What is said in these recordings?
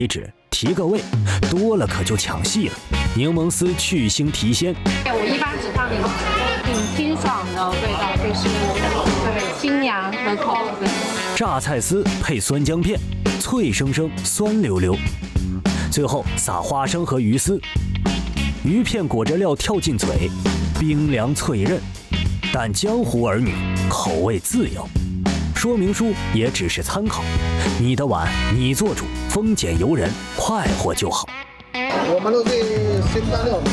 止，提个味，多了可就抢戏了。柠檬丝去腥提鲜， 我一般只放柠檬，挺清爽的味道，就是对清凉可口。 榨菜丝配酸姜片，脆生生，酸溜溜。最后撒花生和鱼丝，鱼片裹着料跳进嘴，冰凉脆韧。但江湖儿女口味自由，说明书也只是参考。你的碗你做主，丰俭由人，快活就好。 我们都是现在那种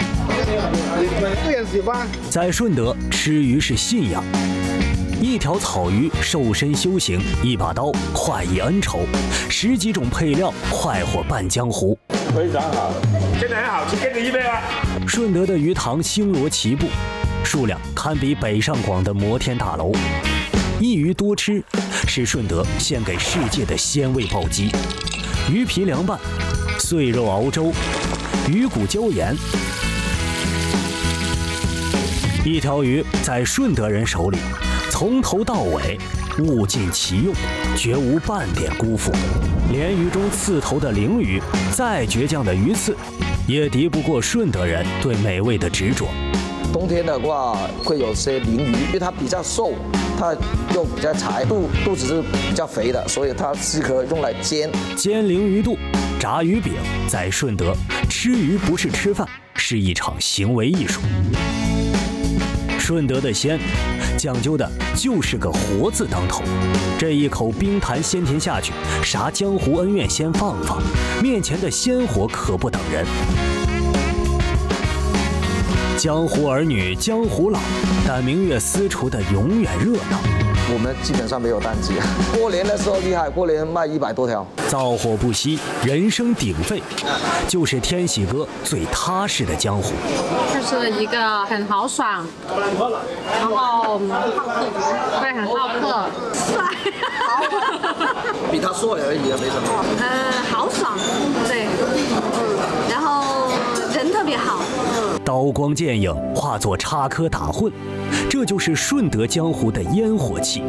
对喜欢。 在顺德吃鱼是信仰，一条草鱼瘦身修行，一把刀快意恩仇，10几种配料快活拌江湖。 非常好，真的很好吃，跟着一杯啊！ 顺德的鱼塘星罗棋布，数量堪比北上广的摩天大楼。一鱼多吃是顺德献给世界的鲜味暴击。鱼皮凉拌，碎肉熬粥，鱼骨椒盐。一条鱼在顺德人手里，从头到尾物尽其用，绝无半点辜负。连鱼中刺头的鲮鱼，再倔强的鱼刺，也敌不过顺德人对美味的执着。 冬天的话会有些鲮鱼，因为它比较瘦，它又比较柴，肚子是比较肥的，所以它适合用来煎。 煎鲮鱼肚、炸鱼饼，在顺德吃鱼不是吃饭，是一场行为艺术。顺德的鲜，讲究的就是个活字当头。这一口冰坛鲜甜下去，啥江湖恩怨先放放，面前的鲜活可不等人。江湖儿女江湖老，但明月私厨的永远热闹。 我们基本上没有淡季，过年的时候厉害，过年卖100多条。 灶火不息，人声鼎沸，就是天喜哥最踏实的江湖。 就是一个很豪爽，然后会很好客，帅， 比他帅而已，没什么。 豪爽，对，然后人特别好。 刀光剑影化作插科打诨，这就是顺德江湖的烟火气。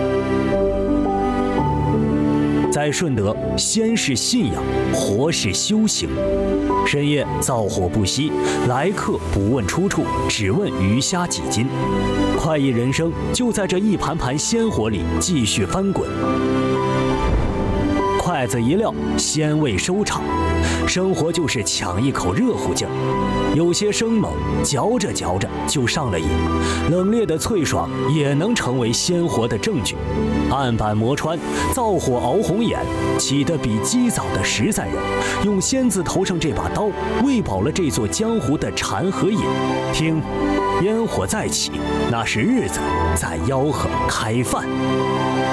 在顺德，鲜是信仰，活是修行。深夜灶火不息，来客不问出处，只问鱼虾几斤。快意人生就在这一盘盘鲜活里继续翻滚。筷子一撂，鲜味收场。生活就是抢一口热乎劲儿，有些生猛，嚼着嚼着就上了瘾。冷冽的脆爽也能成为鲜活的证据。案板磨穿，灶火熬红眼，起得比鸡早的实在人，用仙字头上这把刀，喂饱了这座江湖的馋和瘾。听，烟火再起，那是日子在吆喝开饭。